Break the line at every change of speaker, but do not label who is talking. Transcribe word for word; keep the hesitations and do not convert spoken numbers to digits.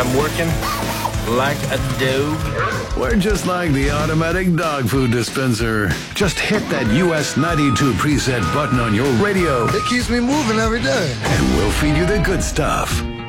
I'm working like a dog.
We're just like the automatic dog food dispenser. Just hit that U S ninety-two preset button on your radio.
It keeps me moving every day.
And we'll feed you the good stuff.